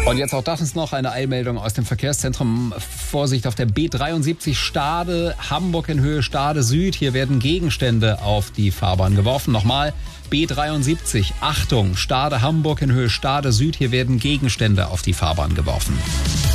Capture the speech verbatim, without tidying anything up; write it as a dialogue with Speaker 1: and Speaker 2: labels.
Speaker 1: Und jetzt auch das noch eine Eilmeldung aus dem Verkehrszentrum. Vorsicht auf der B dreiundsiebzig Stade, Hamburg in Höhe Stade Süd. Hier werden Gegenstände auf die Fahrbahn geworfen. Nochmal, B dreiundsiebzig, Achtung, Stade Hamburg in Höhe Stade Süd. Hier werden Gegenstände auf die Fahrbahn geworfen.